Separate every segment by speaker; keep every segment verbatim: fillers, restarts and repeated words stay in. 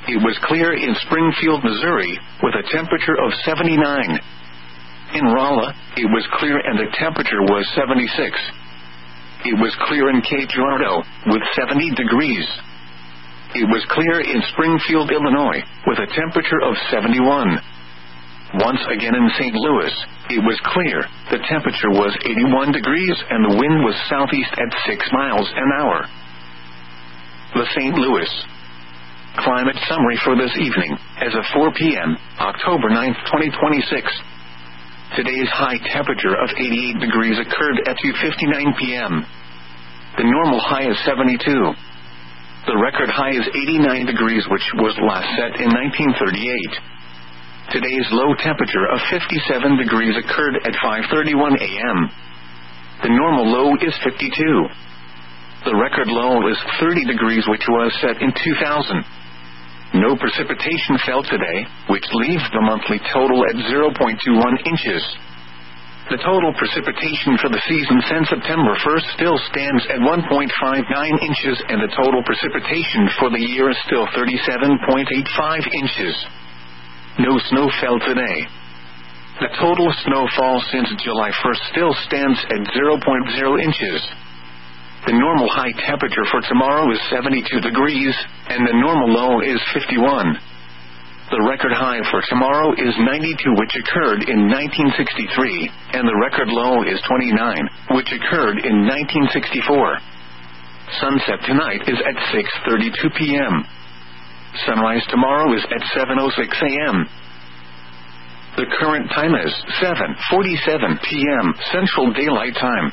Speaker 1: it was clear in Springfield, Missouri, with a temperature of seventy-nine. In Rolla, it was clear and the temperature was seventy-six. It was clear in Cape Girardeau, with seventy degrees. It was clear in Springfield, Illinois, with a temperature of seventy-one. Once again in Saint Louis, it was clear, the temperature was eighty-one degrees and the wind was southeast at six miles an hour. The Saint Louis climate summary for this evening, as of four p.m., October ninth, twenty twenty-six. Today's high temperature of eighty-eight degrees occurred at two fifty-nine p.m. The normal high is seventy-two. The record high is eighty-nine degrees, which was last set in nineteen thirty-eight. Today's low temperature of fifty-seven degrees occurred at five thirty-one a.m. The normal low is fifty-two. The record low is thirty degrees, which was set in two thousand. No precipitation fell today, which leaves the monthly total at zero point two one inches. The total precipitation for the season since September first still stands at one point five nine inches, and the total precipitation for the year is still thirty-seven point eight five inches. No snow fell today. The total snowfall since July first still stands at zero point zero inches. The normal high temperature for tomorrow is seventy-two degrees, and the normal low is fifty-one. The record high for tomorrow is ninety-two, which occurred in nineteen sixty-three, and the record low is twenty-nine, which occurred in nineteen sixty-four. Sunset tonight is at six thirty-two p.m. Sunrise tomorrow is at seven oh six a.m. The current time is seven forty-seven p.m. Central Daylight Time.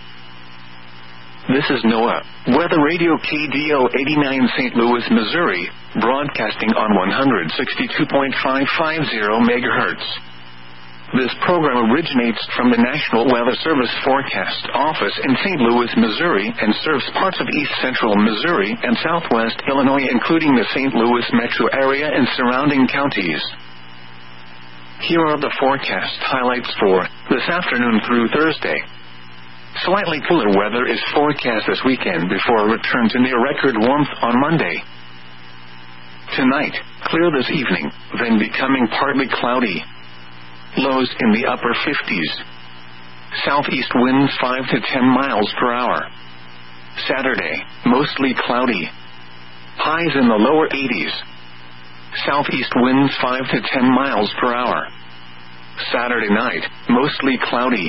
Speaker 1: This is NOAA Weather Radio K D O eighty-nine Saint Louis, Missouri, broadcasting on one sixty-two point five five zero megahertz. This program originates from the National Weather Service Forecast Office in Saint Louis, Missouri, and serves parts of east central Missouri and southwest Illinois, including the Saint Louis metro area and surrounding counties. Here are the forecast highlights for this afternoon through Thursday. Slightly cooler weather is forecast this weekend before a return to near record warmth on Monday. Tonight, clear this evening, then becoming partly cloudy. Lows in the upper fifties. Southeast winds five to ten miles per hour. Saturday, mostly cloudy. Highs in the lower eighties. Southeast winds five to ten miles per hour. Saturday night, mostly cloudy.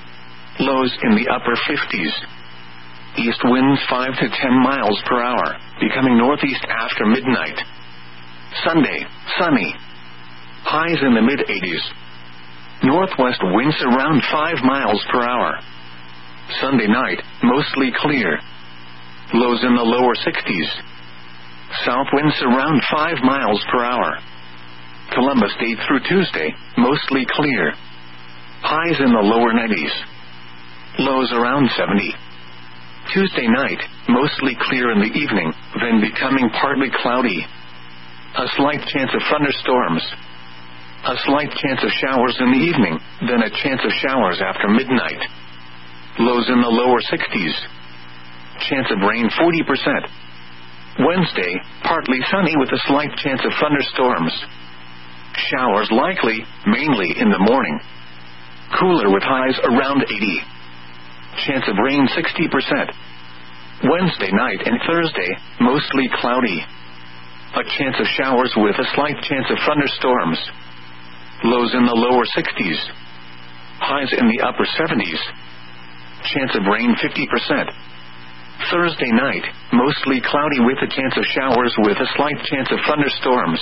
Speaker 1: Lows in the upper fifties. East winds five to ten miles per hour, becoming northeast after midnight. Sunday, sunny. Highs in the mid-eighties. Northwest winds around five miles per hour. Sunday night, mostly clear. Lows in the lower sixties. South winds around five miles per hour. Columbus Day through Tuesday, mostly clear. Highs in the lower nineties. Lows around seventy. Tuesday night, mostly clear in the evening, then becoming partly cloudy. A slight chance of thunderstorms. A slight chance of showers in the evening, then a chance of showers after midnight. Lows in the lower sixties. Chance of rain forty percent. Wednesday, partly sunny with a slight chance of thunderstorms. Showers likely, mainly in the morning. Cooler with highs around eighty. Chance of rain sixty percent. Wednesday night and Thursday, mostly cloudy. A chance of showers with a slight chance of thunderstorms. Lows in the lower sixties. Highs in the upper seventies. Chance of rain fifty percent. Thursday night, mostly cloudy with a chance of showers with a slight chance of thunderstorms.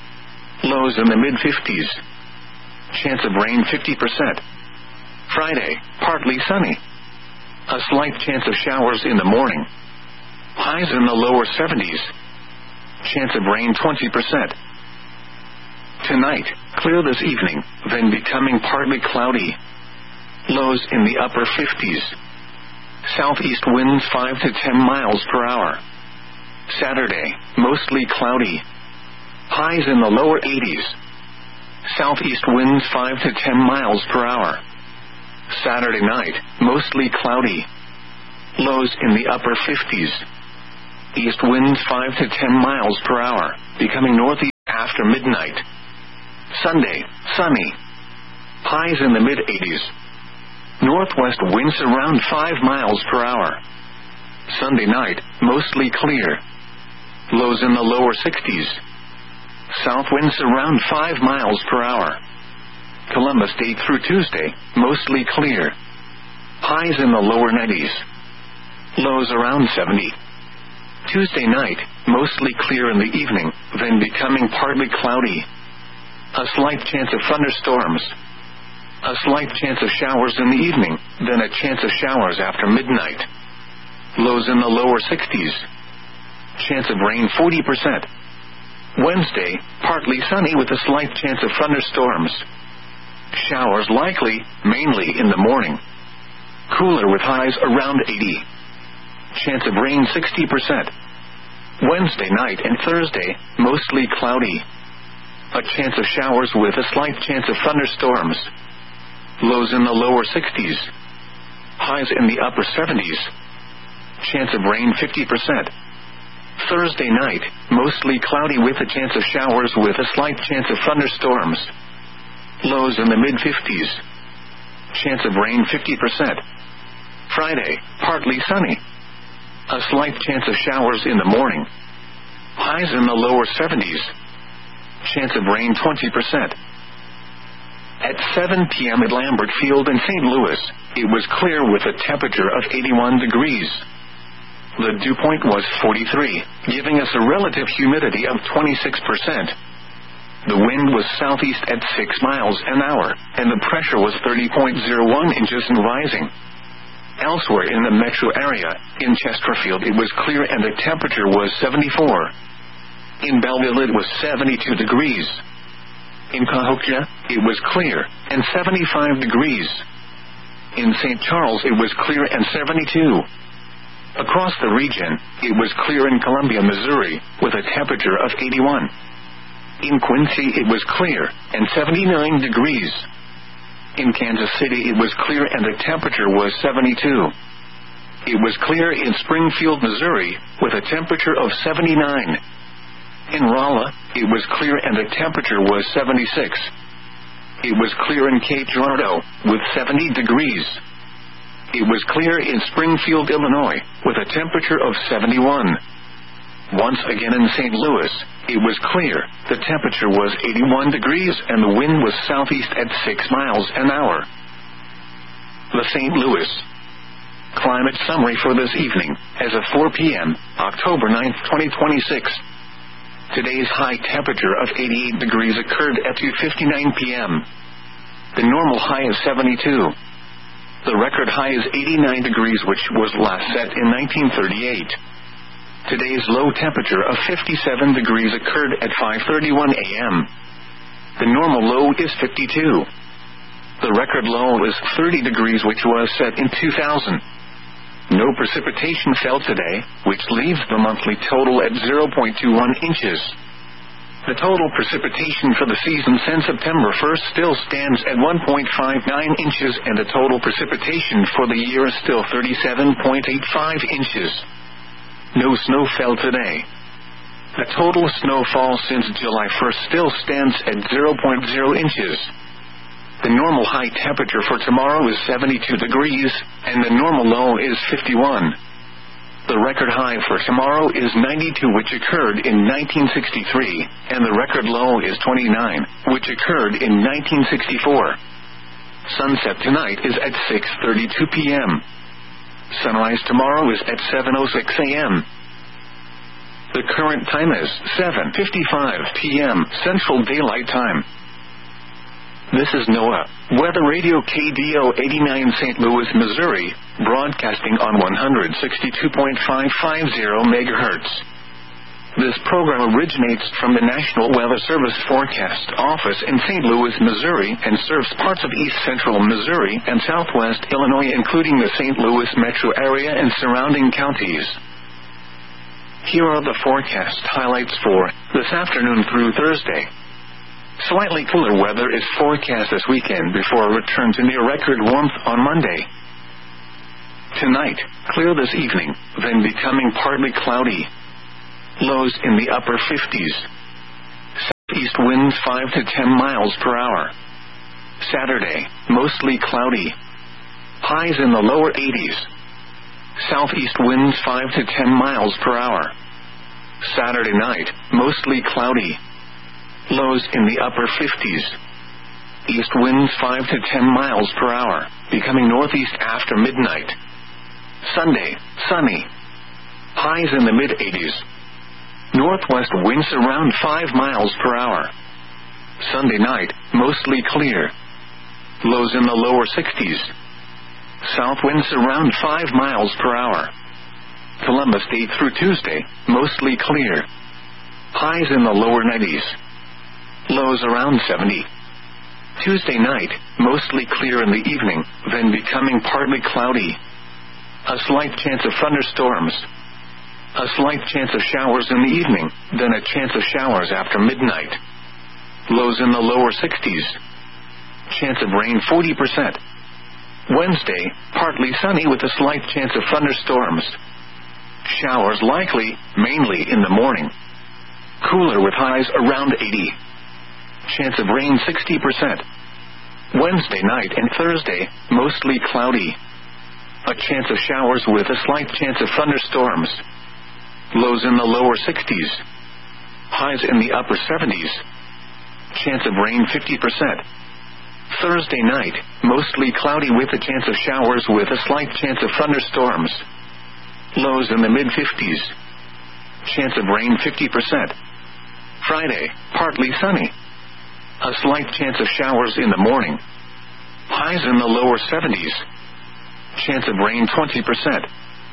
Speaker 1: Lows in the mid-fifties. Chance of rain fifty percent. Friday, partly sunny. A slight chance of showers in the morning. Highs in the lower seventies. Chance of rain twenty percent. Tonight, clear this evening, then becoming partly cloudy. Lows in the upper fifties. Southeast winds five to ten miles per hour. Saturday, mostly cloudy. Highs in the lower eighties. Southeast winds five to ten miles per hour. Saturday night, mostly cloudy. Lows in the upper fifties. East winds five to ten miles per hour, becoming northeast after midnight. Sunday, sunny. Highs in the mid eighties. Northwest winds around five miles per hour. Sunday night, mostly clear. Lows in the lower sixties. South winds around five miles per hour. Columbus Day through Tuesday, mostly clear. Highs in the lower nineties. Lows around seventy. Tuesday night, mostly clear in the evening, then becoming partly cloudy. A slight chance of thunderstorms. A slight chance of showers in the evening, then a chance of showers after midnight. Lows in the lower sixties. Chance of rain forty percent. Wednesday, partly sunny with a slight chance of thunderstorms. Showers likely, mainly in the morning. Cooler with highs around eighty. Chance of rain sixty percent. Wednesday night and Thursday, mostly cloudy. A chance of showers with a slight chance of thunderstorms. Lows in the lower sixties. Highs in the upper seventies. Chance of rain fifty percent. Thursday night, mostly cloudy with a chance of showers with a slight chance of thunderstorms. Lows in the mid fifties. Chance of rain fifty percent. Friday, partly sunny. A slight chance of showers in the morning. Highs in the lower seventies. Chance of rain twenty percent. At seven p.m. at Lambert Field in Saint Louis, it was clear with a temperature of eighty-one degrees. The dew point was forty-three, giving us a relative humidity of twenty-six percent. The wind was southeast at six miles an hour, and the pressure was thirty point zero one inches and rising. Elsewhere in the metro area, in Chesterfield it was clear and the temperature was seventy-four. In Belleville it was seventy-two degrees. In Cahokia, it was clear, and seventy-five degrees. In Saint Charles it was clear and seventy-two. Across the region, it was clear in Columbia, Missouri, with a temperature of eighty-one. In Quincy it was clear, and seventy-nine degrees. In Kansas City it was clear and the temperature was seventy-two. It was clear in Springfield, Missouri, with a temperature of seventy-nine. In Rolla, it was clear and the temperature was seventy-six. It was clear in Cape Girardeau, with seventy degrees. It was clear in Springfield, Illinois, with a temperature of seventy-one. Once again in Saint Louis, it was clear, the temperature was eighty-one degrees and the wind was southeast at six miles an hour. The Saint Louis climate summary for this evening, as of four p.m., October ninth, twenty twenty-six. Today's high temperature of eighty-eight degrees occurred at two fifty-nine p.m. The normal high is seventy-two. The record high is eighty-nine degrees, which was last set in nineteen thirty-eight. Today's low temperature of fifty-seven degrees occurred at five thirty-one a.m. The normal low is fifty-two. The record low is thirty degrees, which was set in two thousand. No precipitation fell today, which leaves the monthly total at zero point two one inches. The total precipitation for the season since September first still stands at one point five nine inches, and the total precipitation for the year is still thirty-seven point eight five inches. No snow fell today. The total snowfall since July first still stands at zero point zero inches. The normal high temperature for tomorrow is seventy-two degrees, and the normal low is fifty-one. The record high for tomorrow is ninety-two, which occurred in nineteen sixty-three, and the record low is twenty-nine, which occurred in nineteen sixty-four. Sunset tonight is at six thirty-two p.m. Sunrise tomorrow is at seven oh six a.m. The current time is seven fifty-five p.m. Central Daylight Time. This is NOAA Weather Radio K D O eighty-nine Saint Louis, Missouri, broadcasting on one sixty-two point five five zero megahertz. This program originates from the National Weather Service Forecast Office in Saint Louis, Missouri, and serves parts of east central Missouri and southwest Illinois, including the Saint Louis metro area and surrounding counties. Here are the forecast highlights for this afternoon through Thursday. Slightly cooler weather is forecast this weekend before a return to near-record warmth on Monday. Tonight, clear this evening, then becoming partly cloudy. Lows in the upper fifties. southeast winds five to ten miles per hour. Saturday, mostly cloudy. Highs in the lower eighties. Southeast winds five to ten miles per hour. Saturday night, mostly cloudy. Lows in the upper fifties. East winds five to ten miles per hour, becoming northeast after midnight. Sunday, sunny. Highs in the mid-eighties. Northwest winds around five miles per hour. Sunday night, mostly clear. Lows in the lower sixties. South winds around five miles per hour. Columbus Day through Tuesday, mostly clear. Highs in the lower nineties. Lows around seventy. Tuesday night, mostly clear in the evening, then becoming partly cloudy. A slight chance of thunderstorms. A slight chance of showers in the evening, then a chance of showers after midnight. Lows in the lower sixties. Chance of rain forty percent. Wednesday, partly sunny with a slight chance of thunderstorms. Showers likely, mainly in the morning. Cooler with highs around eighty. Chance of rain sixty percent. Wednesday night and Thursday, mostly cloudy. A chance of showers with a slight chance of thunderstorms. Lows in the lower sixties. Highs in the upper seventies. Chance of rain fifty percent. Thursday night, mostly cloudy with a chance of showers with a slight chance of thunderstorms. Lows in the mid-fifties. Chance of rain fifty percent. Friday, partly sunny. A slight chance of showers in the morning. Highs in the lower seventies. Chance of rain twenty percent.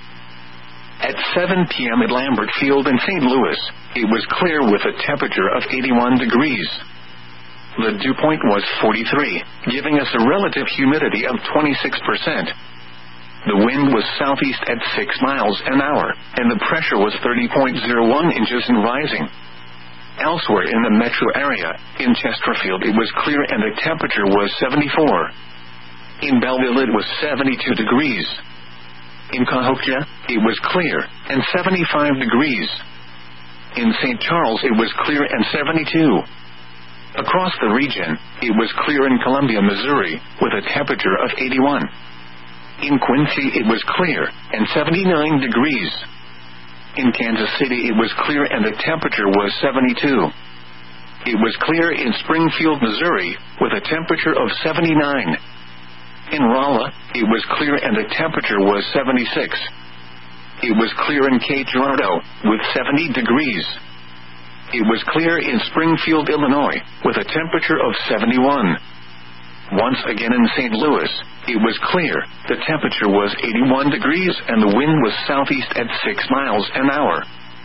Speaker 1: At seven p.m. at Lambert Field in Saint Louis, it was clear with a temperature of eighty-one degrees. The dew point was forty-three, giving us a relative humidity of twenty-six percent. The wind was southeast at six miles an hour, and the pressure was thirty point zero one inches and rising. Elsewhere in the metro area, in Chesterfield it was clear and the temperature was seventy-four. In Belleville it was seventy-two degrees. In Cahokia, it was clear, and seventy-five degrees. In Saint Charles it was clear and seventy-two. Across the region, it was clear in Columbia, Missouri, with a temperature of eighty-one. In Quincy it was clear, and seventy-nine degrees. In Kansas City it was clear and the temperature was seventy-two. It was clear in Springfield, Missouri, with a temperature of seventy-nine. In Rolla, it was clear and the temperature was seventy-six. It was clear in Cape Girardeau, with seventy degrees. It was clear in Springfield, Illinois, with a temperature of seventy-one. Once again in Saint Louis, it was clear, the temperature was eighty-one degrees and the wind was southeast at six miles an hour.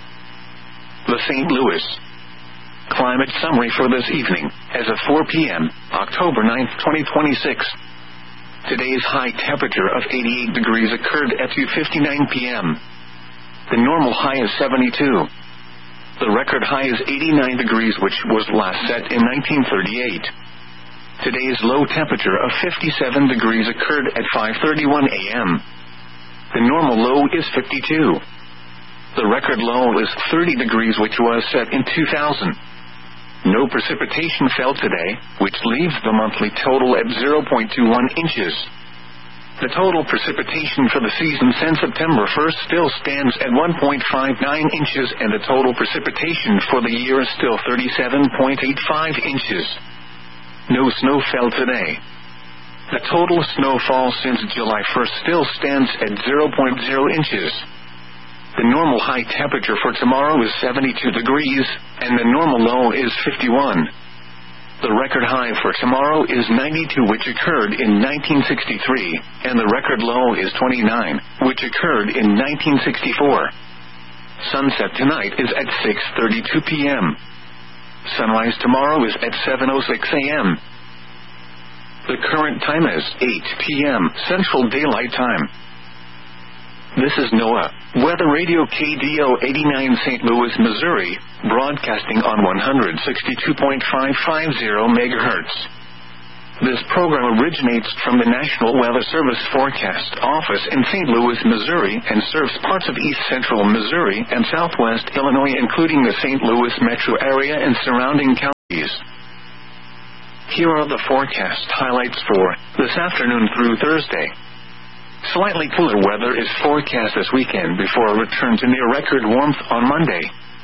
Speaker 1: The Saint Louis Climate Summary for this evening, as of four p.m., October ninth, twenty twenty-six. Today's high temperature of eighty-eight degrees occurred at two fifty-nine p.m. The normal high is seventy-two. The record high is eighty-nine degrees, which was last set in nineteen thirty-eight. Today's low temperature of fifty-seven degrees occurred at five thirty-one a.m. The normal low is fifty-two. The record low is thirty degrees, which was set in two thousand. No precipitation fell today, which leaves the monthly total at zero point two one inches. The total precipitation for the season since September first still stands at one point five nine inches, and the total precipitation for the year is still thirty-seven point eight five inches. No snow fell today. The total snowfall since July first still stands at zero point zero inches. The normal high temperature for tomorrow is seventy-two degrees, and the normal low is fifty-one. The record high for tomorrow is ninety-two, which occurred in nineteen sixty-three, and the record low is twenty-nine, which occurred in nineteen sixty-four. Sunset tonight is at six thirty-two p.m. Sunrise tomorrow is at seven oh six a.m. The current time is eight p.m. Central Daylight Time. This is NOAA Weather Radio K D O eighty-nine Saint Louis, Missouri, broadcasting on one sixty-two point five five zero megahertz. This program originates from the National Weather Service Forecast Office in Saint Louis, Missouri, and serves parts of east central Missouri and southwest Illinois, including the Saint Louis metro area and surrounding counties. degrees. Here are the forecast highlights for this afternoon through Thursday. Slightly cooler weather is forecast this weekend before a return to near-record warmth on Monday.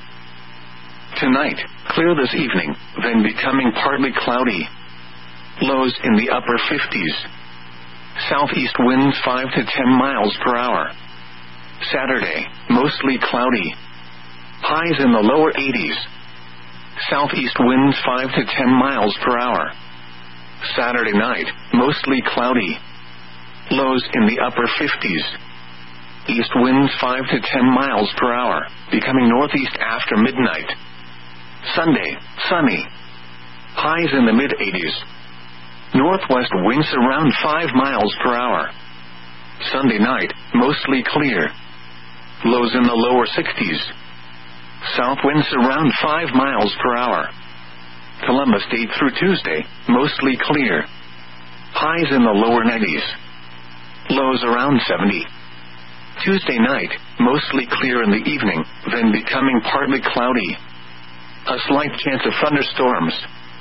Speaker 1: Tonight, clear this evening, then becoming partly cloudy. Lows in the upper fifties. Southeast winds five to ten miles per hour. Saturday, mostly cloudy. Highs in the lower eighties. Southeast winds five to ten miles per hour. Saturday night, mostly cloudy. Lows in the upper fifties. East winds five to ten miles per hour, becoming northeast after midnight. Sunday, sunny. Highs in the mid-eighties. Northwest winds around five miles per hour. Sunday night, mostly clear. Lows in the lower sixties. South winds around five miles per hour. Columbus Day through Tuesday, mostly clear. Highs in the lower nineties. Lows around seventy. Tuesday night, mostly clear in the evening, then becoming partly cloudy. A slight chance of thunderstorms.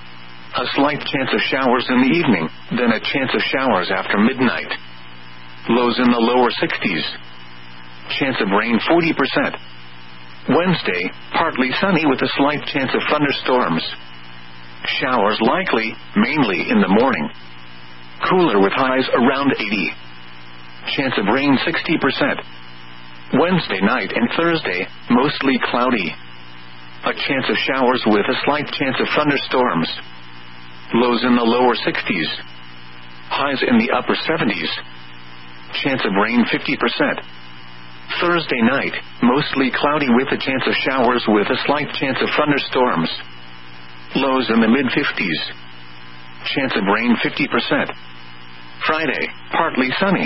Speaker 1: A slight chance of showers in the evening, then a chance of showers after midnight. Lows in the lower sixties. Chance of rain forty percent. Wednesday, partly sunny with a slight chance of thunderstorms. Showers likely, mainly in the morning. Cooler with highs around eighty. Chance of rain sixty percent. Wednesday night and Thursday, mostly cloudy. A chance of showers with a slight chance of thunderstorms. Lows in the lower sixties. Highs in the upper seventies. Chance of rain fifty percent. Thursday night, mostly cloudy with a chance of showers with a slight chance of thunderstorms. Lows in the mid-fifties. Chance of rain fifty percent. Friday, partly sunny.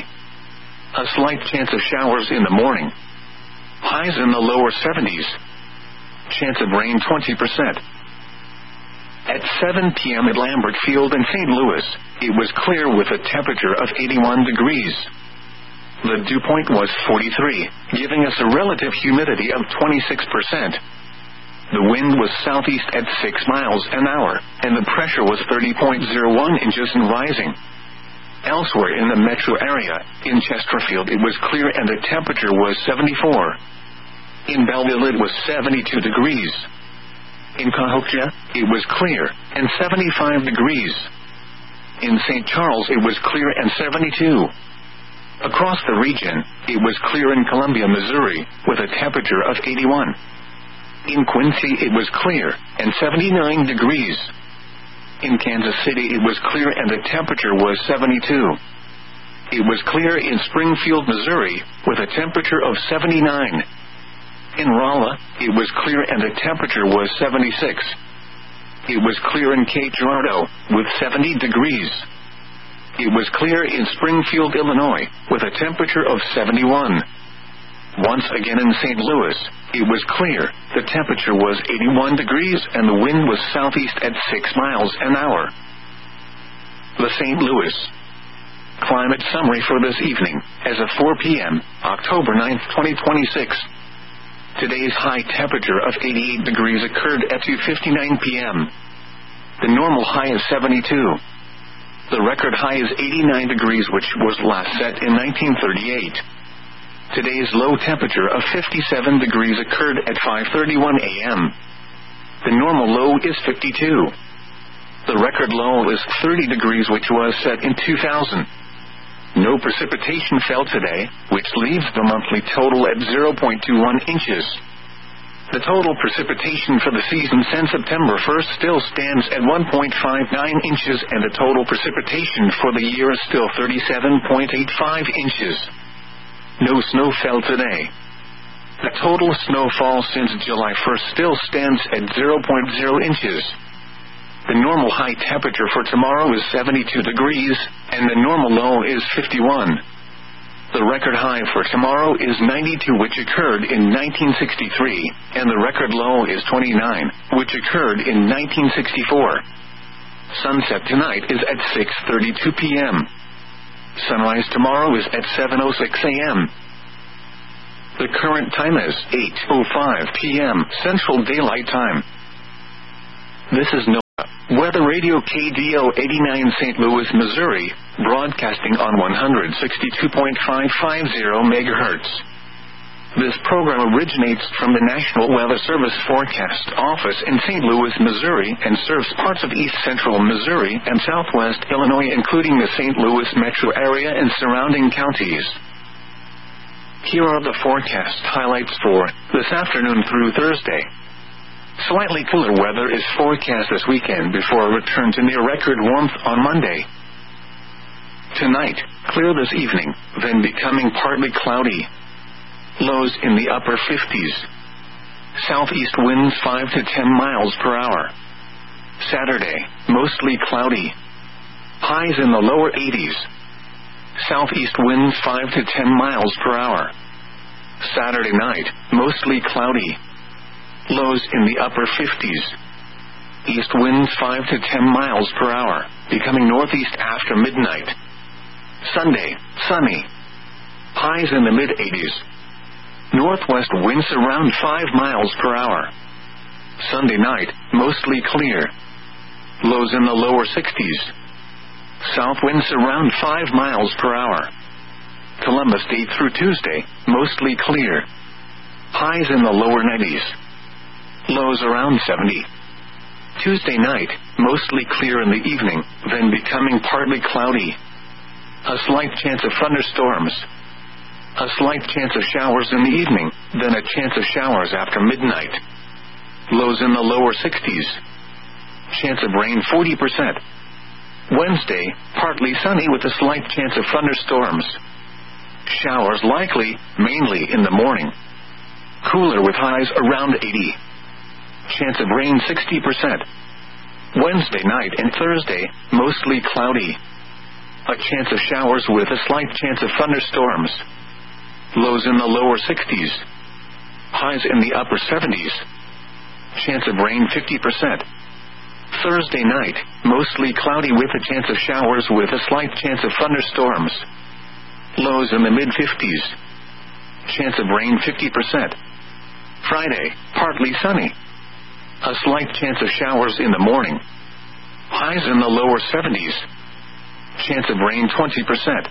Speaker 1: A slight chance of showers in the morning. Highs in the lower seventies. Chance of rain twenty percent. At seven p.m. at Lambert Field in Saint Louis, it was clear with a temperature of eighty-one degrees. The dew point was forty-three, giving us a relative humidity of twenty-six percent. The wind was southeast at six miles an hour, and the pressure was thirty point zero one inches and rising. Elsewhere in the metro area, in Chesterfield it was clear and the temperature was seventy-four. In Belleville it was seventy-two degrees. In Cahokia, it was clear, and seventy-five degrees. In Saint Charles it was clear and seventy-two. Across the region, it was clear in Columbia, Missouri, with a temperature of eighty-one. In Quincy it was clear, and seventy-nine degrees. In Kansas City it was clear and the temperature was seventy-two. It was clear in Springfield, Missouri, with a temperature of seventy-nine. In Rolla, it was clear and the temperature was seventy-six. It was clear in Cape Girardeau, with seventy degrees. It was clear in Springfield, Illinois, with a temperature of seventy-one. Once again in Saint Louis, it was clear, the temperature was eighty-one degrees and the wind was southeast at six miles an hour. The Saint Louis climate summary for this evening, as of four p.m., October ninth, twenty twenty-six. Today's high temperature of eighty-eight degrees occurred at two fifty-nine p.m. The normal high is seventy-two. The record high is eighty-nine degrees, which was last set in nineteen thirty-eight. Today's low temperature of fifty-seven degrees occurred at five thirty-one a.m. The normal low is fifty-two. The record low is thirty degrees, which was set in two thousand. No precipitation fell today, which leaves the monthly total at zero point two one inches. The total precipitation for the season since September first still stands at one point five nine inches, and the total precipitation for the year is still thirty-seven point eight five inches. No snow fell today. The total snowfall since July first still stands at zero point zero inches. The normal high temperature for tomorrow is seventy-two degrees, and the normal low is fifty-one. The record high for tomorrow is ninety-two, which occurred in nineteen sixty-three, and the record low is twenty-nine, which occurred in nineteen sixty-four. Sunset tonight is at six thirty-two p.m. Sunrise tomorrow is at seven oh six a.m. The current time is eight oh five p.m. Central Daylight Time. This is no Weather Radio K D O eighty-nine Saint Louis, Missouri, broadcasting on one sixty-two point five five zero megahertz. This program originates from the National Weather Service Forecast Office in Saint Louis, Missouri, and serves parts of east central Missouri and southwest Illinois, including the Saint Louis metro area and surrounding counties. Here are the forecast highlights for this afternoon through Thursday. Slightly cooler weather is forecast this weekend before a return to near record warmth on Monday. Tonight, clear this evening, then becoming partly cloudy. Lows in the upper fifties. Southeast winds five to ten miles per hour. Saturday, mostly cloudy. Highs in the lower eighties. Southeast winds five to ten miles per hour. Saturday night, mostly cloudy. Lows in the upper fifties. East winds five to ten miles per hour, becoming northeast after midnight. Sunday, sunny. Highs in the mid-eighties. Northwest winds around five miles per hour. Sunday night, mostly clear. Lows in the lower sixties. South winds around five miles per hour. Columbus Day through Tuesday, mostly clear. Highs in the lower nineties. Lows around seventy. Tuesday night, mostly clear in the evening, then becoming partly cloudy. A slight chance of thunderstorms. A slight chance of showers in the evening, then a chance of showers after midnight. Lows in the lower sixties. Chance of rain forty percent. Wednesday, partly sunny with a slight chance of thunderstorms. Showers likely, mainly in the morning. Cooler with highs around eighty. Chance of rain sixty percent. Wednesday night and Thursday, mostly cloudy. A chance of showers with a slight chance of thunderstorms. Lows in the lower sixties. Highs in the upper seventies. Chance of rain fifty percent. Thursday night, mostly cloudy with a chance of showers with a slight chance of thunderstorms. Lows in the mid-fifties. Chance of rain fifty percent. Friday, partly sunny. A slight chance of showers in the morning. Highs in the lower seventies. Chance of rain twenty percent.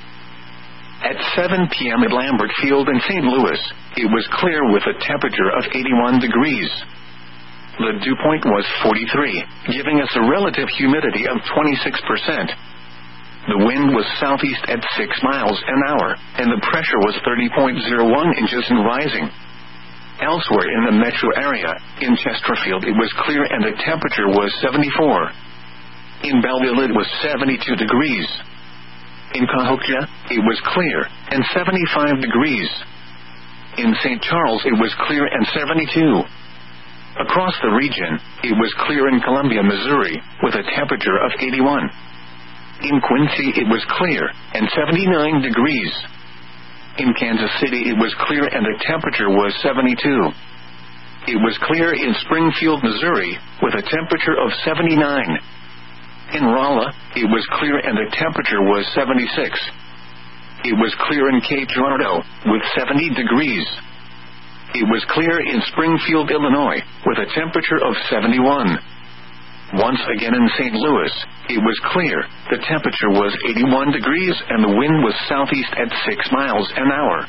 Speaker 1: At seven p.m. at Lambert Field in Saint Louis, it was clear with a temperature of eighty-one degrees. The dew point was forty-three, giving us a relative humidity of twenty-six percent. The wind was southeast at six miles an hour, and the pressure was thirty point zero one inches and rising. Elsewhere in the metro area, in Chesterfield it was clear and the temperature was seventy-four. In Belleville it was seventy-two degrees. In Cahokia, it was clear, and seventy-five degrees. In Saint Charles, it was clear and seventy-two. Across the region, it was clear in Columbia, Missouri, with a temperature of eighty-one. In Quincy, it was clear, and seventy-nine degrees. In Kansas City, it was clear and the temperature was seventy-two. It was clear in Springfield, Missouri, with a temperature of seventy-nine. In Rolla, it was clear and the temperature was seventy-six. It was clear in Cape Girardeau, with seventy degrees. It was clear in Springfield, Illinois, with a temperature of seventy-one. Once again in Saint Louis, it was clear, the temperature was eighty-one degrees and the wind was southeast at six miles an hour.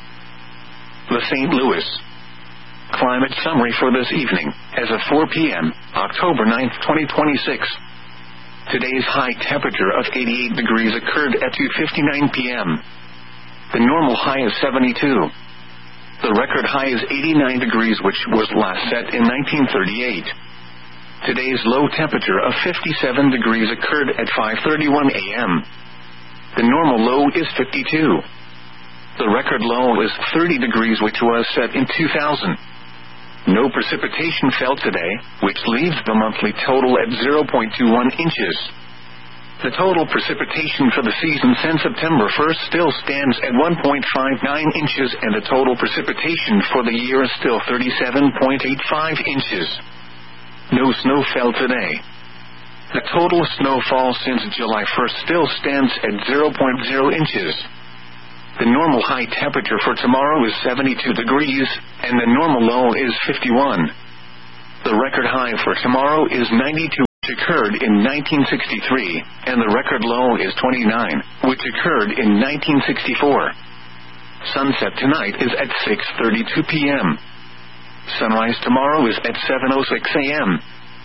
Speaker 1: The Saint Louis climate summary for this evening, as of four p.m., October ninth, twenty twenty-six. Today's high temperature of eighty-eight degrees occurred at two fifty-nine p.m. The normal high is seventy-two. The record high is eighty-nine degrees, which was last set in nineteen thirty-eight. Today's low temperature of fifty-seven degrees occurred at five thirty-one a.m. The normal low is fifty-two. The record low is thirty degrees, which was set in two thousand. No precipitation fell today, which leaves the monthly total at zero point two one inches. The total precipitation for the season since September first still stands at one point five nine inches, and the total precipitation for the year is still thirty-seven point eight five inches. No snow fell today. The total snowfall since July first still stands at zero point zero inches. The normal high temperature for tomorrow is seventy-two degrees, and the normal low is fifty-one. The record high for tomorrow is ninety-two. which occurred in nineteen sixty-three, and the record low is twenty-nine, which occurred in nineteen sixty-four. Sunset tonight is at six thirty-two p.m. Sunrise tomorrow is at seven oh six a.m.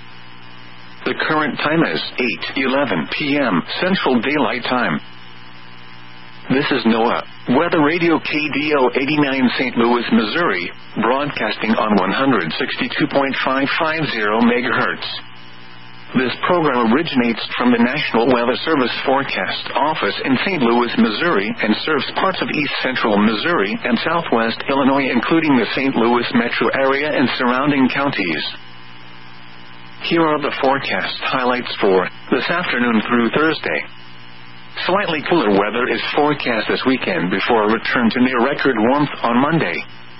Speaker 1: The current time is eight eleven p.m. Central Daylight Time. This is NOAA Weather Radio K D O eighty-nine Saint Louis, Missouri, broadcasting on one sixty-two point five five zero megahertz. This program originates from the National Weather Service Forecast Office in Saint Louis, Missouri, and serves parts of east central Missouri and southwest Illinois, including the Saint Louis metro area and surrounding counties. Here are the forecast highlights for this afternoon through Thursday. Slightly cooler weather is forecast this weekend before a return to near-record warmth on Monday.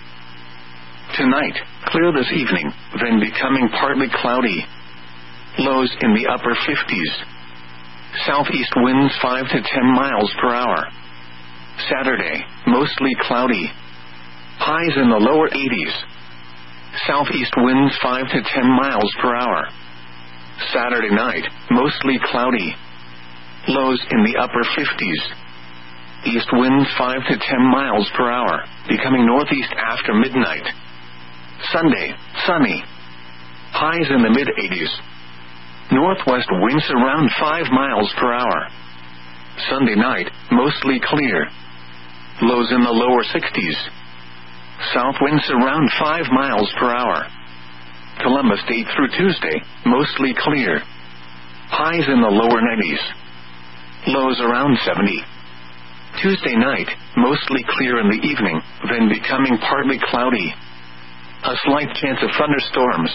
Speaker 1: Tonight, clear this evening, then becoming partly cloudy. Lows in the upper fifties. Southeast winds five to ten miles per hour. Saturday, mostly cloudy. Highs in the lower eighties. Southeast winds five to ten miles per hour. Saturday night, mostly cloudy. Lows in the upper fifties. East winds five to ten miles per hour, becoming northeast after midnight. Sunday, sunny. Highs in the mid-eighties. Northwest winds around five miles per hour. Sunday night, mostly clear. Lows in the lower sixties. South winds around five miles per hour. Columbus Day through Tuesday, mostly clear. Highs in the lower nineties. Lows around seventy. Tuesday night, mostly clear in the evening, then becoming partly cloudy. A slight chance of thunderstorms.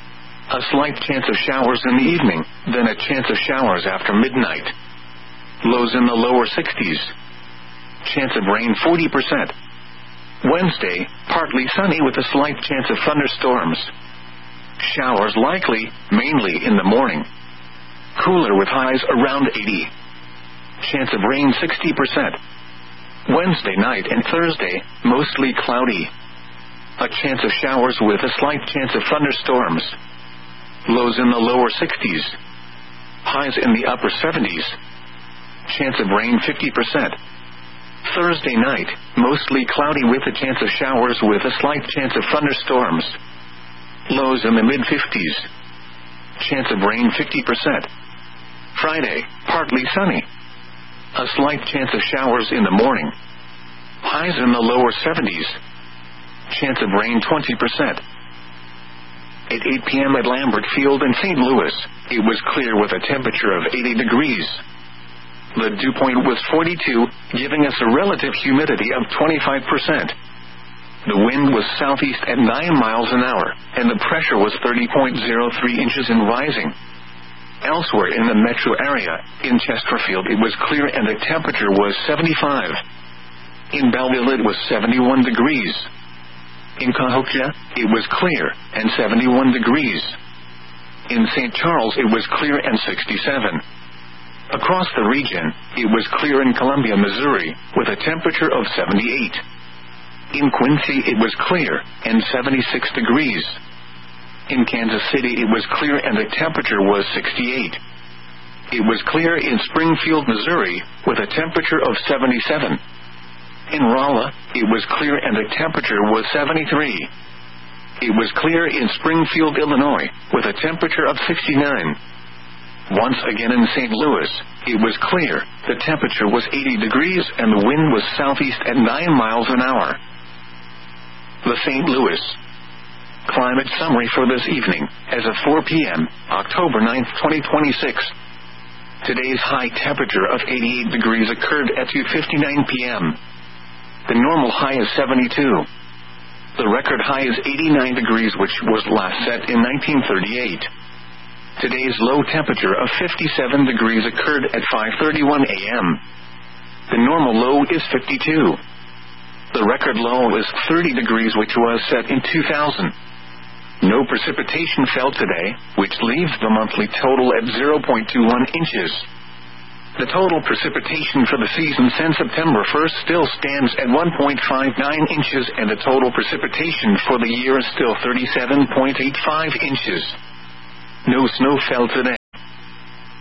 Speaker 1: A slight chance of showers in the evening, then a chance of showers after midnight. Lows in the lower sixties. Chance of rain forty percent. Wednesday, partly sunny with a slight chance of thunderstorms. Showers likely, mainly in the morning. Cooler with highs around eighty. Chance of rain sixty percent. Wednesday night and Thursday, mostly cloudy. A chance of showers with a slight chance of thunderstorms. Lows in the lower sixties. Highs in the upper seventies. Chance of rain fifty percent. Thursday night, mostly cloudy with a chance of showers with a slight chance of thunderstorms. Lows in the mid-fifties. Chance of rain fifty percent. Friday, partly sunny. A slight chance of showers in the morning. Highs in the lower seventies. Chance of rain twenty percent. At eight p.m. at Lambert Field in Saint Louis, it was clear with a temperature of eighty degrees. The dew point was forty-two, giving us a relative humidity of twenty-five percent. The wind was southeast at nine miles an hour, and the pressure was thirty point zero three inches and rising. Elsewhere in the metro area, in Chesterfield it was clear and the temperature was seventy-five. In Belleville it was seventy-one degrees. In Cahokia, it was clear and seventy-one degrees. In Saint Charles it was clear and sixty-seven. Across the region, it was clear in Columbia, Missouri, with a temperature of seventy-eight. In Quincy it was clear and seventy-six degrees. In Kansas City it was clear and the temperature was sixty-eight. It was clear in Springfield, Missouri, with a temperature of seventy-seven. In Rolla, it was clear and the temperature was seventy-three. It was clear in Springfield, Illinois, with a temperature of sixty-nine. Once again in Saint Louis, it was clear, the temperature was eighty degrees and the wind was southeast at nine miles an hour. The Saint Louis Climate Summary for this evening, as of four p.m., October ninth, twenty twenty-six. Today's high temperature of eighty-eight degrees occurred at two fifty-nine p.m. The normal high is seventy-two. The record high is eighty-nine degrees, which was last set in nineteen thirty-eight. Today's low temperature of fifty-seven degrees occurred at five thirty-one a.m. The normal low is fifty-two. The record low is thirty degrees, which was set in two thousand. No precipitation fell today, which leaves the monthly total at zero point two one inches. The total precipitation for the season since September first still stands at one point five nine inches, and the total precipitation for the year is still thirty-seven point eight five inches. No snow fell today.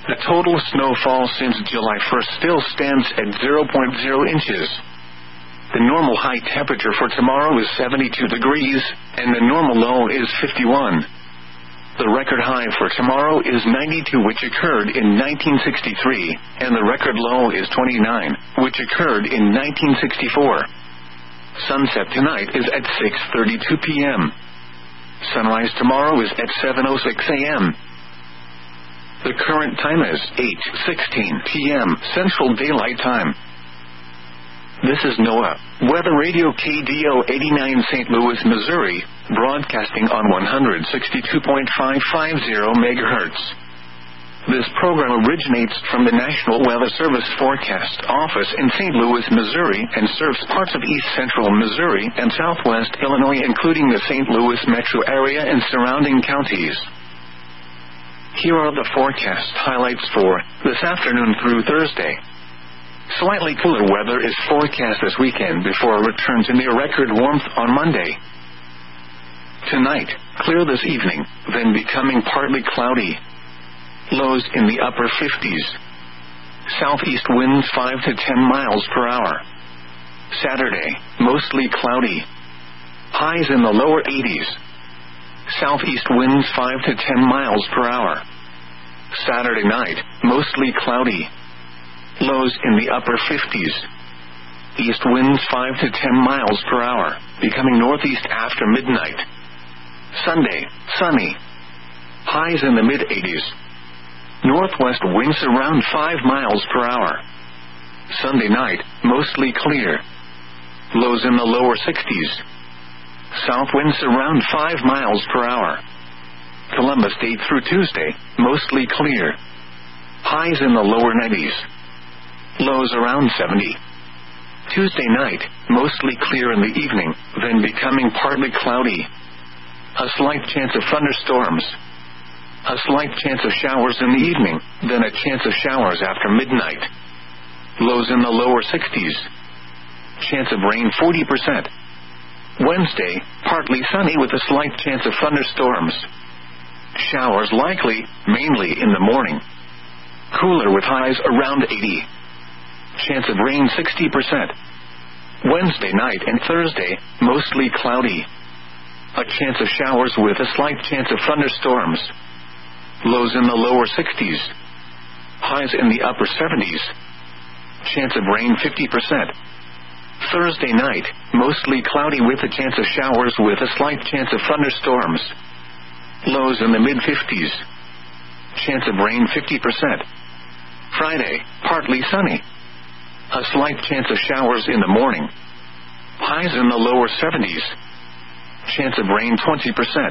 Speaker 1: The total snowfall since July first still stands at zero point zero inches. The normal high temperature for tomorrow is seventy-two degrees, and the normal low is fifty-one. The record high for tomorrow is ninety-two, which occurred in nineteen sixty-three, and the record low is twenty-nine, which occurred in nineteen sixty-four. Sunset tonight is at six thirty-two p.m. Sunrise tomorrow is at seven oh six a.m. The current time is eight sixteen p.m. Central Daylight Time. This is NOAA Weather Radio K D O eighty-nine Saint Louis, Missouri, broadcasting on one sixty-two point five five zero megahertz. This program originates from the National Weather Service Forecast Office in Saint Louis, Missouri, and serves parts of east central Missouri and southwest Illinois, including the Saint Louis metro area and surrounding counties. Here are the forecast highlights for this afternoon through Thursday. Slightly cooler weather is forecast this weekend before a return to near record warmth on Monday. Tonight, clear this evening, then becoming partly cloudy. Lows in the upper fifties. Southeast winds five to ten miles per hour. Saturday, mostly cloudy. Highs in the lower eighties. Southeast winds five to ten miles per hour. Saturday night, mostly cloudy. Lows in the upper fifties. East winds five to ten miles per hour, becoming northeast after midnight. Sunday, sunny. Highs in the mid-eighties. Northwest winds around five miles per hour. Sunday night, mostly clear. Lows in the lower sixties. South winds around five miles per hour. Columbus Day through Tuesday, mostly clear. Highs in the lower nineties. Lows around seventy. Tuesday night, mostly clear in the evening, then becoming partly cloudy. A slight chance of thunderstorms. A slight chance of showers in the evening, then a chance of showers after midnight. Lows in the lower sixties. Chance of rain forty percent. Wednesday, partly sunny with a slight chance of thunderstorms. Showers likely, mainly in the morning. Cooler with highs around eighty. Chance of rain sixty percent. Wednesday night and Thursday, mostly cloudy. A chance of showers with a slight chance of thunderstorms. Lows in the lower sixties. Highs in the upper seventies. Chance of rain fifty percent. Thursday night, mostly cloudy with a chance of showers with a slight chance of thunderstorms. Lows in the mid-fifties. Chance of rain fifty percent. Friday, partly sunny. A slight chance of showers in the morning. Highs in the lower seventies. Chance of rain twenty percent.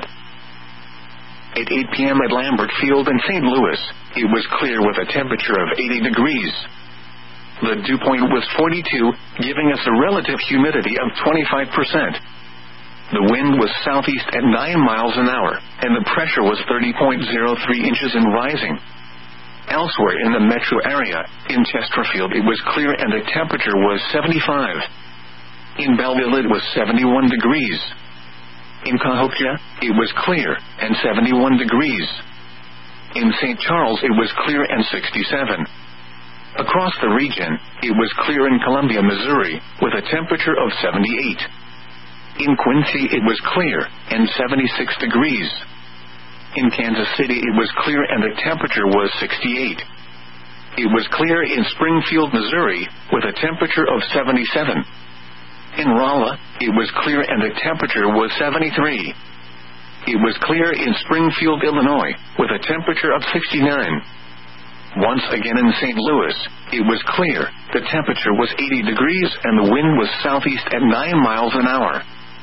Speaker 1: At eight p.m. at Lambert Field in Saint Louis, it was clear with a temperature of eighty degrees. The dew point was forty-two, giving us a relative humidity of twenty-five percent. The wind was southeast at nine miles an hour, and the pressure was thirty point zero three inches and rising. Elsewhere in the metro area, in Chesterfield it was clear and the temperature was seventy-five. In Belleville it was seventy-one degrees. In Cahokia, it was clear, and seventy-one degrees. In Saint Charles it was clear and sixty-seven. Across the region, it was clear in Columbia, Missouri, with a temperature of seventy-eight. In Quincy it was clear, and seventy-six degrees. In Kansas City it was clear and the temperature was sixty-eight. It was clear in Springfield, Missouri, with a temperature of seventy-seven. In Rolla, it was clear and the temperature was seventy-three. It was clear in Springfield, Illinois, with a temperature of sixty-nine. Once again in Saint Louis, it was clear, the temperature was eighty degrees and the wind was southeast at nine miles an hour.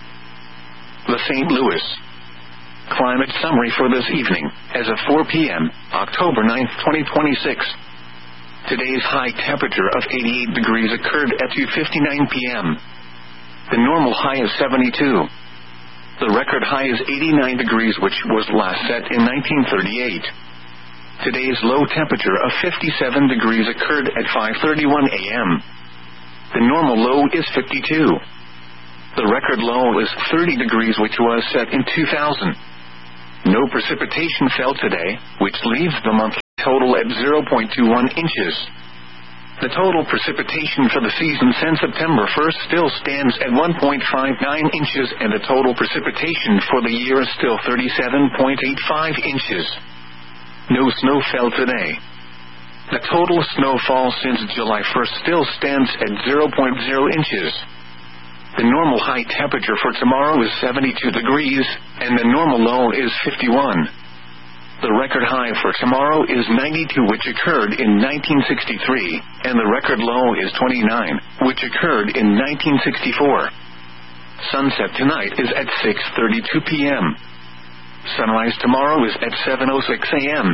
Speaker 1: The Saint Louis Climate Summary for this evening, as of four p.m., October ninth, twenty twenty-six. Today's high temperature of eighty-eight degrees occurred at two fifty-nine p.m. The normal high is seventy-two. The record high is eighty-nine degrees, which was last set in nineteen thirty-eight. Today's low temperature of fifty-seven degrees occurred at five thirty-one a.m. The normal low is fifty-two. The record low is thirty degrees, which was set in two thousand. No precipitation fell today, which leaves the month total at zero point two one inches. The total precipitation for the season since September first still stands at one point five nine inches, and the total precipitation for the year is still thirty-seven point eight five inches. No snow fell today. The total snowfall since July first still stands at zero point zero inches. The normal high temperature for tomorrow is seventy-two degrees, and the normal low is fifty-one. The record high for tomorrow is ninety-two, which occurred in nineteen sixty-three, and the record low is twenty-nine, which occurred in nineteen sixty-four. Sunset tonight is at six thirty-two p.m. Sunrise tomorrow is at seven oh six a.m.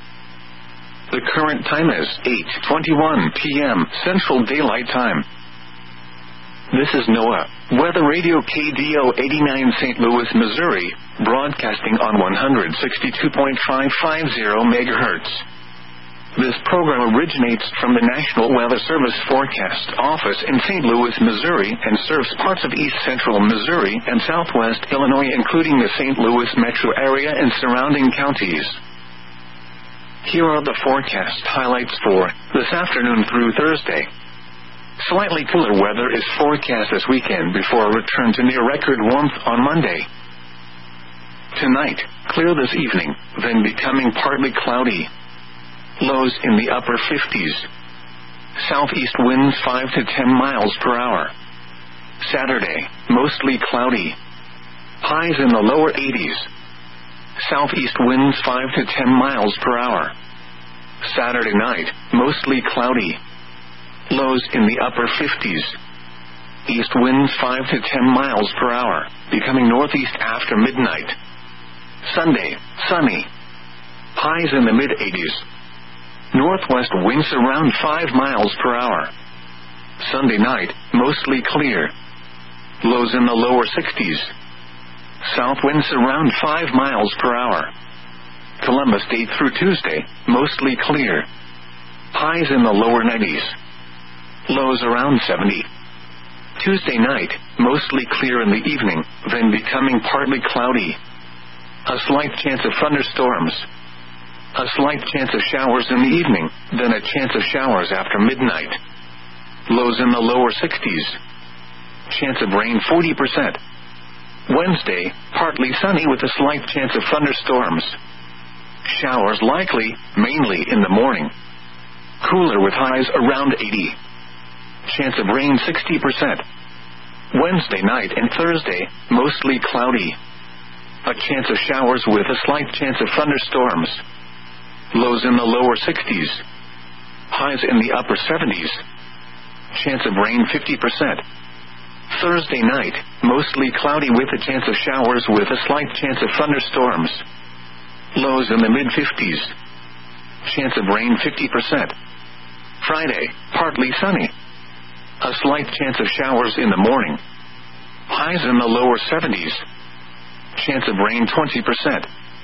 Speaker 1: The current time is eight twenty-one p.m. Central Daylight Time. This is NOAA Weather Radio K D O eighty-nine Saint Louis, Missouri, broadcasting on one sixty-two point five five zero megahertz. This program originates from the National Weather Service Forecast Office in Saint Louis, Missouri, and serves parts of east central Missouri and southwest Illinois, including the Saint Louis metro area and surrounding counties. Here are the forecast highlights for this afternoon through Thursday. Slightly cooler weather is forecast this weekend before a return to near-record warmth on Monday. Tonight, clear this evening, then becoming partly cloudy. Lows in the upper fifties. Southeast winds five to ten miles per hour. Saturday, mostly cloudy. Highs in the lower eighties. Southeast winds five to ten miles per hour. Saturday night, mostly cloudy. Lows in the upper fifties. East winds five to ten miles per hour, becoming northeast after midnight. Sunday, sunny. Highs in the mid-eighties. Northwest winds around five miles per hour. Sunday night, mostly clear. Lows in the lower sixties. South winds around five miles per hour. Columbus Day through Tuesday, mostly clear. Highs in the lower nineties. Lows around seventy. Tuesday night, mostly clear in the evening, then becoming partly cloudy. A slight chance of thunderstorms. A slight chance of showers in the evening, then a chance of showers after midnight. Lows in the lower sixties. Chance of rain forty percent. Wednesday, partly sunny with a slight chance of thunderstorms. Showers likely, mainly in the morning. Cooler with highs around eighty. Chance of rain sixty percent. Wednesday night and Thursday, mostly cloudy. A chance of showers with a slight chance of thunderstorms. Lows in the lower sixties. Highs in the upper seventies. Chance of rain fifty percent. Thursday night, mostly cloudy with a chance of showers with a slight chance of thunderstorms. Lows in the mid-fifties. Chance of rain fifty percent. Friday, partly sunny. A slight chance of showers in the morning. Highs in the lower seventies. Chance of rain twenty percent.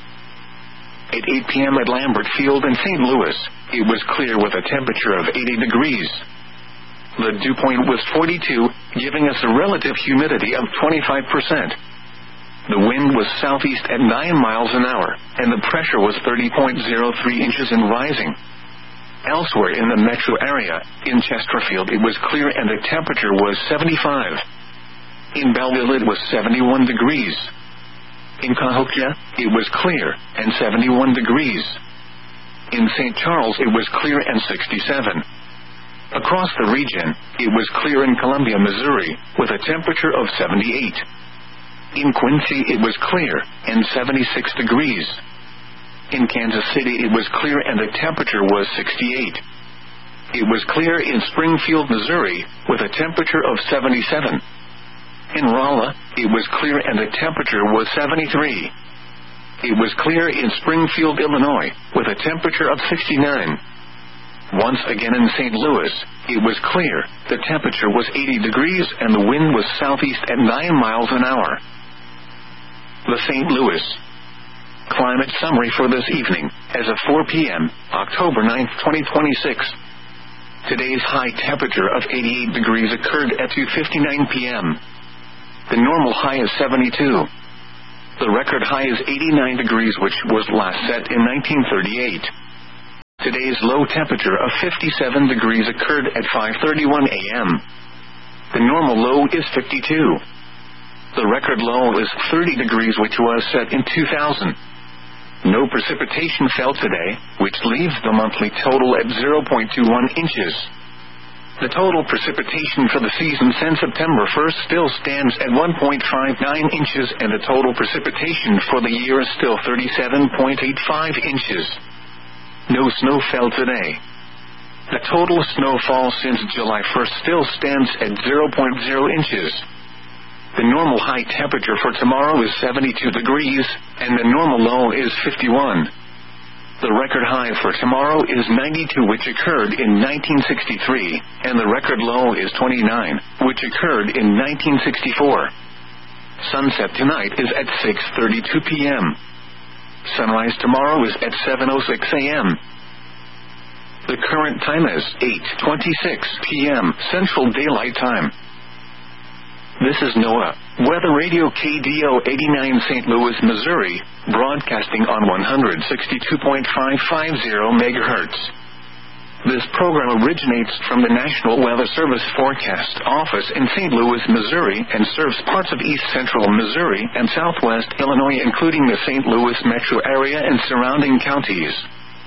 Speaker 1: At eight p.m. at Lambert Field in Saint Louis, it was clear with a temperature of eighty degrees. The dew point was forty-two, giving us a relative humidity of twenty-five percent. The wind was southeast at nine miles an hour, and the pressure was thirty point zero three inches and rising. Elsewhere in the metro area, in Chesterfield it was clear and the temperature was seventy-five. In Belleville it was seventy-one degrees. In Cahokia, it was clear, and seventy-one degrees. In Saint Charles it was clear and sixty-seven. Across the region, it was clear in Columbia, Missouri, with a temperature of seventy-eight. In Quincy it was clear, and seventy-six degrees. In Kansas City it was clear and the temperature was sixty-eight. It was clear in Springfield, Missouri, with a temperature of seventy-seven. In Rolla, it was clear and the temperature was seventy-three. It was clear in Springfield, Illinois, with a temperature of sixty-nine. Once again in Saint Louis, it was clear, the temperature was eighty degrees and the wind was southeast at nine miles an hour. The Saint Louis climate summary for this evening, as of four p.m., October ninth, twenty twenty-six. Today's high temperature of eighty-eight degrees occurred at two fifty-nine p.m. The normal high is seventy-two. The record high is eighty-nine degrees, which was last set in nineteen thirty-eight. Today's low temperature of fifty-seven degrees occurred at five thirty-one a m The normal low is fifty-two. The record low is thirty degrees, which was set in two thousand. No precipitation fell today, which leaves the monthly total at zero point two one inches. The total precipitation for the season since September first still stands at one point five nine inches, and the total precipitation for the year is still thirty-seven point eight five inches. No snow fell today. The total snowfall since July first still stands at zero point zero inches. The normal high temperature for tomorrow is seventy-two degrees, and the normal low is fifty-one. The record high for tomorrow is ninety-two, which occurred in nineteen sixty-three, and the record low is twenty-nine, which occurred in nineteen sixty-four. Sunset tonight is at six thirty-two p m Sunrise tomorrow is at seven oh six a m The current time is eight twenty-six p m Central Daylight Time. This is NOAA Weather Radio K D O eighty-nine Saint Louis, Missouri, broadcasting on one sixty-two point five five zero megahertz. This program originates from the National Weather Service Forecast Office in Saint Louis, Missouri, and serves parts of east central Missouri and southwest Illinois, including the Saint Louis metro area and surrounding counties.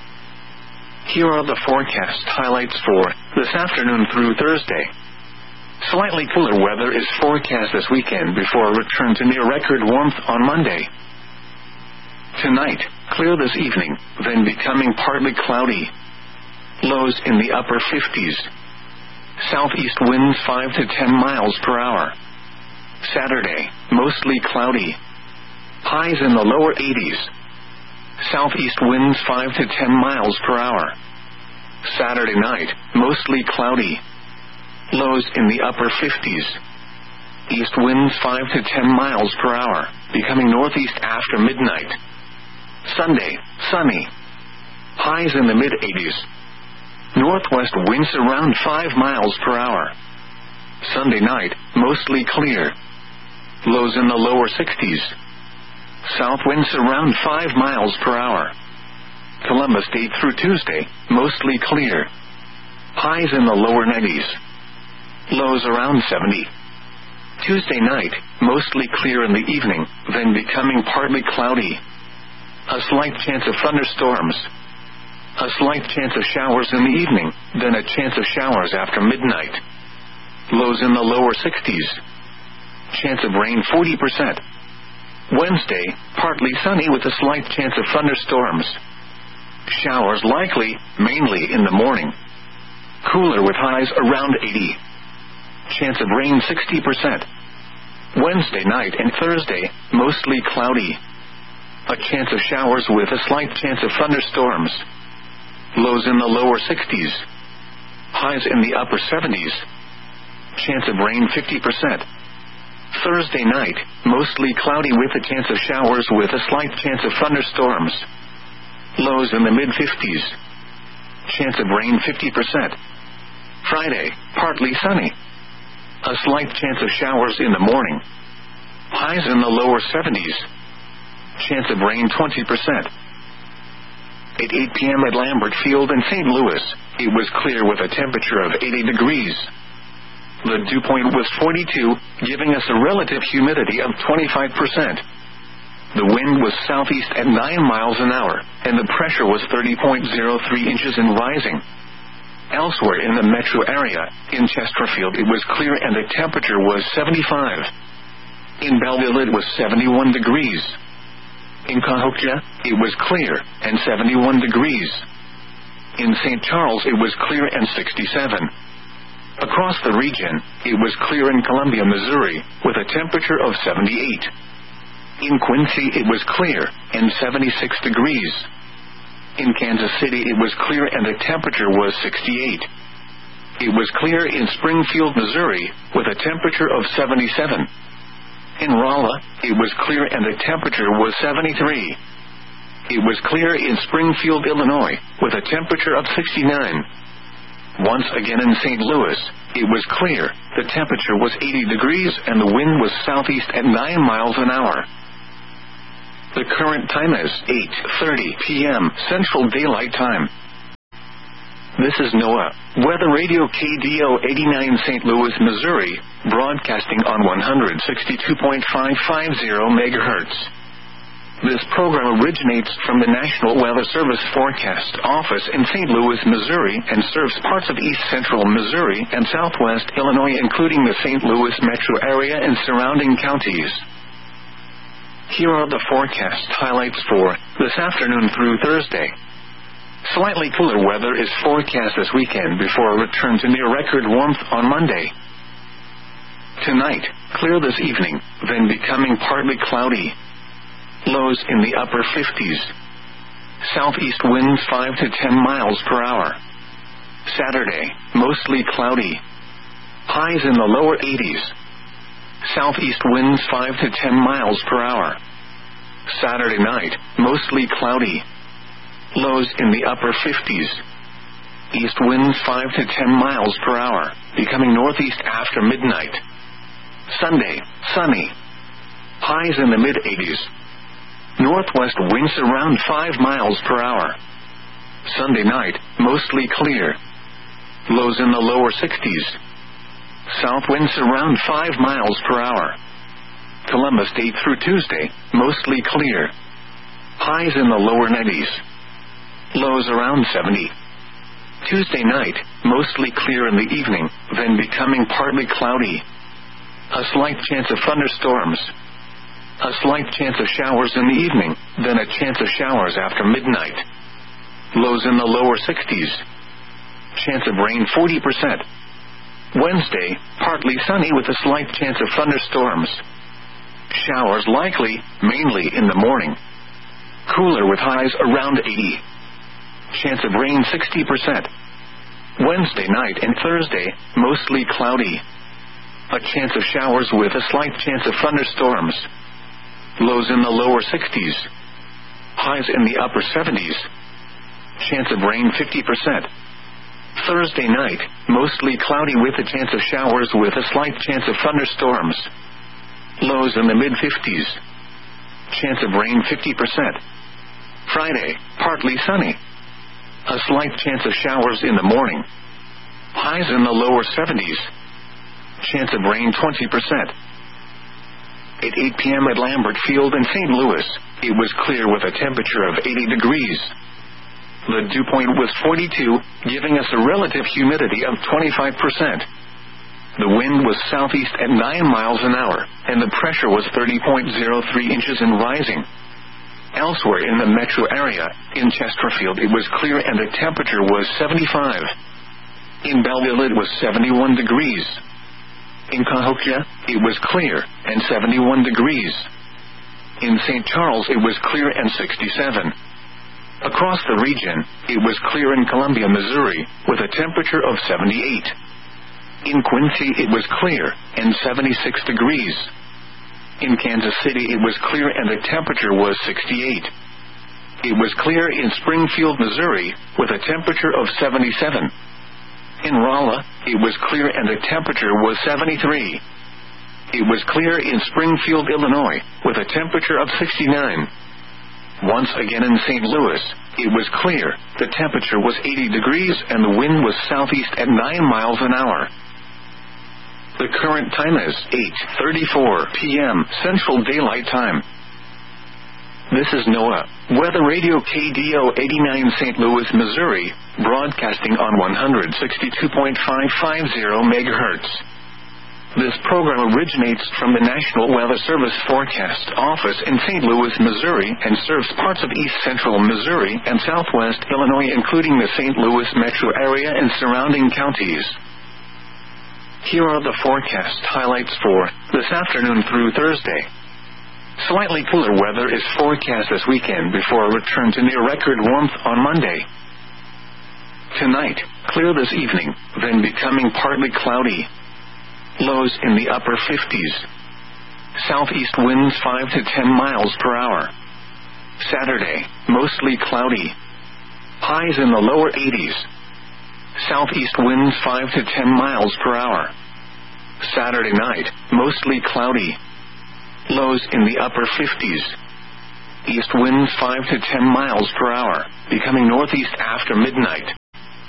Speaker 1: Here are the forecast highlights for this afternoon through Thursday. Slightly cooler weather is forecast this weekend before a return to near-record warmth on Monday. Tonight, clear this evening, then becoming partly cloudy. Lows in the upper fifties. Southeast winds five to ten miles per hour. Saturday, mostly cloudy. Highs in the lower eighties. Southeast winds five to ten miles per hour. Saturday night, mostly cloudy. Lows in the upper fifties. East winds five to ten miles per hour, becoming northeast after midnight. Sunday, sunny. Highs in the mid-eighties. Northwest winds around five miles per hour. Sunday night, mostly clear. Lows in the lower sixties. South winds around five miles per hour. Columbus Day through Tuesday, mostly clear. Highs in the lower nineties. Lows around seventy. Tuesday night, mostly clear in the evening, then becoming partly cloudy. A slight chance of thunderstorms. A slight chance of showers in the evening, then a chance of showers after midnight. Lows in the lower sixties. Chance of rain forty percent. Wednesday, partly sunny with a slight chance of thunderstorms. Showers likely, mainly in the morning. Cooler with highs around eighty. Chance of rain sixty percent. Wednesday night and Thursday, mostly cloudy. A chance of showers with a slight chance of thunderstorms. Lows in the lower sixties. Highs in the upper seventies. Chance of rain fifty percent. Thursday night, mostly cloudy with a chance of showers with a slight chance of thunderstorms. Lows in the mid-fifties. Chance of rain fifty percent. Friday, partly sunny. A slight chance of showers in the morning. Highs in the lower seventies. Chance of rain twenty percent. At eight p m at Lambert Field in Saint Louis, it was clear with a temperature of eighty degrees. The dew point was forty-two, giving us a relative humidity of twenty-five percent. The wind was southeast at nine miles an hour, and the pressure was thirty point zero three inches and rising. Elsewhere in the metro area, in Chesterfield it was clear and the temperature was seventy-five. In Belleville it was seventy-one degrees. In Cahokia, it was clear and seventy-one degrees. In Saint Charles it was clear and sixty-seven. Across the region, it was clear in Columbia, Missouri, with a temperature of seventy-eight. In Quincy it was clear and seventy-six degrees. In Kansas City it was clear and the temperature was sixty-eight. It was clear in Springfield, Missouri, with a temperature of seventy-seven. In Rolla, it was clear and the temperature was seventy-three. It was clear in Springfield, Illinois, with a temperature of sixty-nine. Once again in Saint Louis, it was clear, the temperature was eighty degrees and the wind was southeast at nine miles an hour. The current time is eight thirty p m Central Daylight Time. This is NOAA Weather Radio K D O eighty-nine Saint Louis, Missouri, broadcasting on one sixty-two point five five zero megahertz. This program originates from the National Weather Service Forecast Office in Saint Louis, Missouri, and serves parts of east central Missouri and southwest Illinois, including the Saint Louis metro area and surrounding counties. Here are the forecast highlights for this afternoon through Thursday. Slightly cooler weather is forecast this weekend before a return to near-record warmth on Monday. Tonight, clear this evening, then becoming partly cloudy. Lows in the upper fifties. Southeast winds five to ten miles per hour. Saturday, mostly cloudy. Highs in the lower eighties. Southeast winds five to ten miles per hour. Saturday night, mostly cloudy. Lows in the upper fifties. East winds five to ten miles per hour, becoming northeast after midnight. Sunday, sunny. Highs in the mid-eighties. Northwest winds around five miles per hour. Sunday night, mostly clear. Lows in the lower sixties. South winds around five miles per hour. Columbus Day through Tuesday, mostly clear. Highs in the lower nineties. Lows around seventy. Tuesday night, mostly clear in the evening, then becoming partly cloudy. A slight chance of thunderstorms. A slight chance of showers in the evening, then a chance of showers after midnight. Lows in the lower sixties. Chance of rain forty percent. Wednesday, partly sunny with a slight chance of thunderstorms. Showers likely, mainly in the morning. Cooler with highs around eighty. Chance of rain sixty percent. Wednesday night and Thursday, mostly cloudy. A chance of showers with a slight chance of thunderstorms. Lows in the lower sixties. Highs in the upper seventies. Chance of rain fifty percent. Thursday night, mostly cloudy with a chance of showers with a slight chance of thunderstorms. Lows in the mid-fifties. Chance of rain fifty percent. Friday, partly sunny. A slight chance of showers in the morning. Highs in the lower seventies. Chance of rain twenty percent. At eight p.m. at Lambert Field in Saint Louis, it was clear with a temperature of eighty degrees. The dew point was forty-two, giving us a relative humidity of twenty-five percent. The wind was southeast at nine miles an hour, and the pressure was thirty point zero three inches and rising. Elsewhere in the metro area, in Chesterfield it was clear and the temperature was seventy-five. In Belleville it was seventy-one degrees. In Cahokia, it was clear and seventy-one degrees. In Saint Charles it was clear and sixty-seven. Across the region, it was clear in Columbia, Missouri, with a temperature of seventy-eight. In Quincy it was clear and seventy-six degrees. In Kansas City it was clear and the temperature was sixty-eight. It was clear in Springfield, Missouri, with a temperature of seventy-seven. In Rolla, it was clear and the temperature was seventy-three. It was clear in Springfield, Illinois, with a temperature of sixty-nine. Once again in Saint Louis, it was clear, the temperature was eighty degrees and the wind was southeast at nine miles an hour. The current time is eight thirty-four p.m. Central Daylight Time. This is NOAA Weather Radio K D O eighty-nine Saint Louis, Missouri, broadcasting on one sixty-two point five five zero megahertz. This program originates from the National Weather Service Forecast Office in Saint Louis, Missouri, and serves parts of east central Missouri and southwest Illinois, including the Saint Louis metro area and surrounding counties. Here are the forecast highlights for this afternoon through Thursday. Slightly cooler weather is forecast this weekend before a return to near-record warmth on Monday. Tonight, clear this evening, then becoming partly cloudy. Lows in the upper fifties. Southeast winds five to ten miles per hour. Saturday, mostly cloudy. Highs in the lower eighties. Southeast winds five to ten miles per hour. Saturday night, mostly cloudy. Lows in the upper fifties. East winds five to ten miles per hour, becoming northeast after midnight.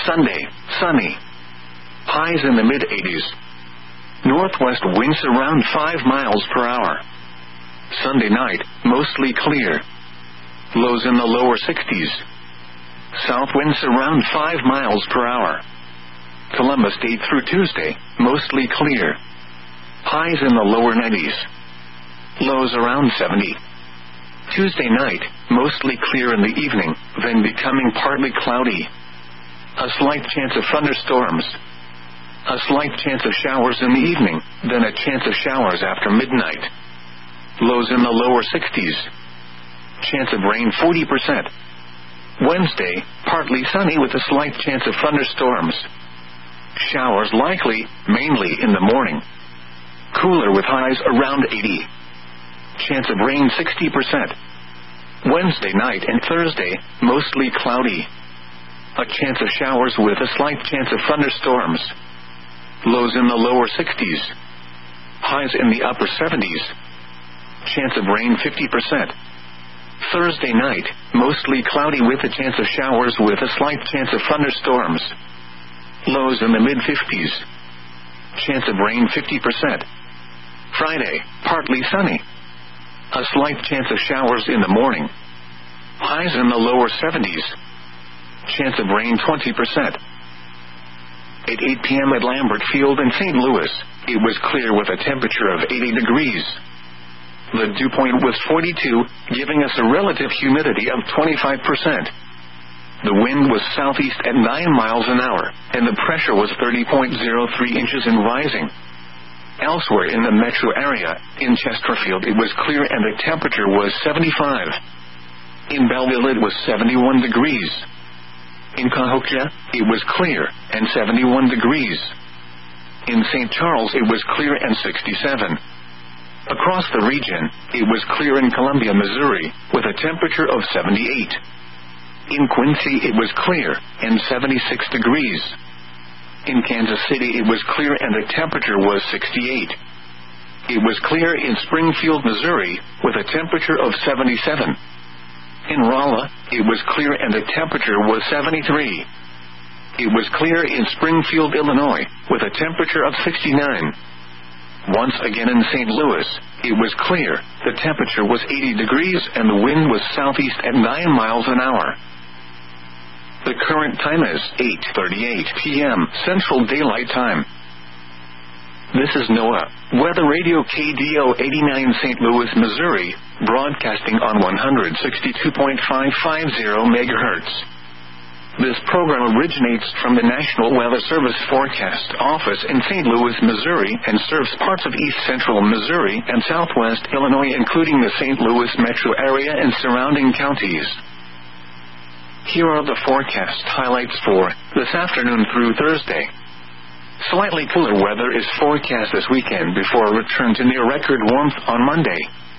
Speaker 1: Sunday, sunny. Highs in the mid eighties. Northwest winds around five miles per hour. Sunday night, mostly clear. Lows in the lower sixties. South winds around five miles per hour. Columbus Day through Tuesday, mostly clear. Highs in the lower nineties. Lows around seventy. Tuesday night, mostly clear in the evening, then becoming partly cloudy. A slight chance of thunderstorms. A slight chance of showers in the evening, then a chance of showers after midnight. Lows in the lower sixties. Chance of rain forty percent. Wednesday, partly sunny with a slight chance of thunderstorms. Showers likely, mainly in the morning. Cooler with highs around eighty. Chance of rain sixty percent. Wednesday night and Thursday, mostly cloudy. A chance of showers with a slight chance of thunderstorms. Lows in the lower sixties. Highs in the upper seventies. Chance of rain fifty percent. Thursday night, mostly cloudy with a chance of showers with a slight chance of thunderstorms. Lows in the mid fifties. Chance of rain fifty percent. Friday, partly sunny. A slight chance of showers in the morning. Highs in the lower seventies. Chance of rain twenty percent. At eight p.m. at Lambert Field in Saint Louis, it was clear with a temperature of eighty degrees. The dew point was forty-two, giving us a relative humidity of twenty-five percent. The wind was southeast at nine miles an hour, and the pressure was thirty point zero three inches and rising. Elsewhere in the metro area, in Chesterfield it was clear and the temperature was seventy-five. In Belleville it was seventy-one degrees. In Cahokia, it was clear, and seventy-one degrees. In Saint Charles it was clear and sixty-seven. Across the region, it was clear in Columbia, Missouri, with a temperature of seventy-eight. In Quincy it was clear, and seventy-six degrees. In Kansas City it was clear and the temperature was sixty-eight. It was clear in Springfield, Missouri, with a temperature of seventy-seven. In Rolla, it was clear and the temperature was seventy-three. It was clear in Springfield, Illinois, with a temperature of sixty-nine. Once again in Saint Louis, it was clear, the temperature was eighty degrees and the wind was southeast at nine miles an hour. The current time is eight thirty-eight p.m. Central Daylight Time. This is NOAA, Weather Radio K D O eighty-nine Saint Louis, Missouri, broadcasting on one sixty-two point five five zero megahertz. This program originates from the National Weather Service Forecast Office in Saint Louis, Missouri, and serves parts of east central Missouri and southwest Illinois, including the Saint Louis metro area and surrounding counties. Here are the forecast highlights for this afternoon through Thursday. Slightly cooler weather is forecast this weekend before a return to near-record warmth on Monday.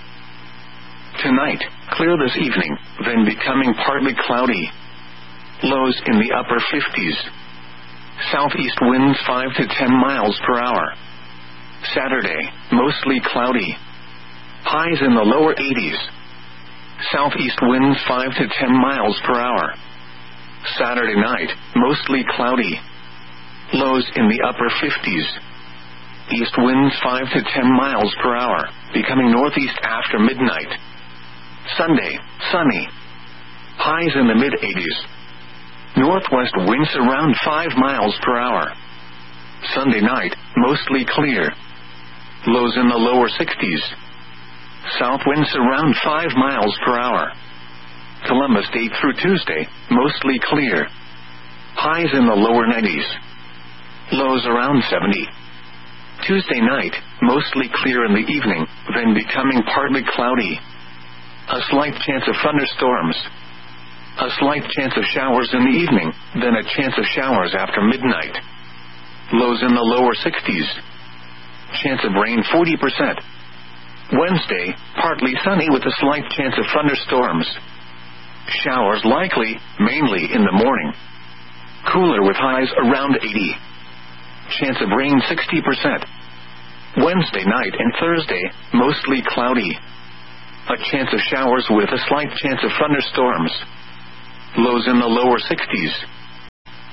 Speaker 1: Tonight, clear this evening, then becoming partly cloudy. Lows in the upper fifties. Southeast winds five to ten miles per hour. Saturday, mostly cloudy. Highs in the lower eighties. Southeast winds five to ten miles per hour. Saturday night, mostly cloudy. Lows in the upper fifties. East winds five to ten miles per hour, becoming northeast after midnight. Sunday, sunny. Highs in the mid eighties. Northwest winds around five miles per hour. Sunday night, mostly clear. Lows in the lower sixties. South winds around five miles per hour. Columbus Day through Tuesday, mostly clear. Highs in the lower nineties. Lows around seventy. Tuesday night, mostly clear in the evening, then becoming partly cloudy. A slight chance of thunderstorms. A slight chance of showers in the evening, then a chance of showers after midnight. Lows in the lower sixties. Chance of rain forty percent. Wednesday, partly sunny with a slight chance of thunderstorms. Showers likely, mainly in the morning. Cooler with highs around eighty. Chance of rain sixty percent. Wednesday night and Thursday, mostly cloudy. A chance of showers with a slight chance of thunderstorms. Lows in the lower sixties.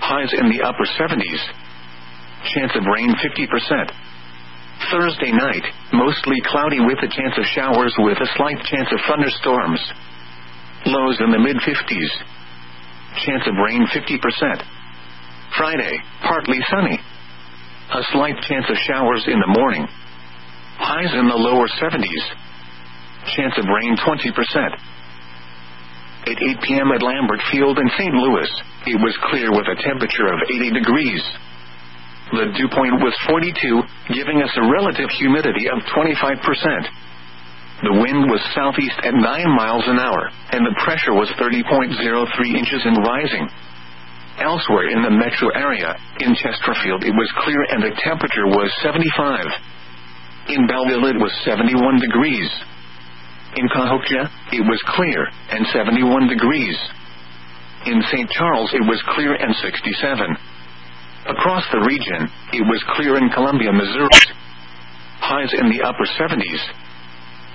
Speaker 1: Highs in the upper seventies. Chance of rain fifty percent. Thursday night, mostly cloudy with a chance of showers with a slight chance of thunderstorms. Lows in the mid-fifties. Chance of rain fifty percent. Friday, partly sunny. A slight chance of showers in the morning. Highs in the lower seventies. Chance of rain twenty percent. At eight p.m. at Lambert Field in Saint Louis, it was clear with a temperature of eighty degrees. The dew point was forty-two, giving us a relative humidity of twenty-five percent. The wind was southeast at nine miles an hour, and the pressure was thirty point zero three inches and rising. Elsewhere in the metro area, in Chesterfield it was clear and the temperature was seventy-five. In Belleville it was seventy-one degrees. In Cahokia, it was clear, and seventy-one degrees. In Saint Charles it was clear and sixty-seven. Across the region, it was clear in Columbia, Missouri. Highs in the upper seventies.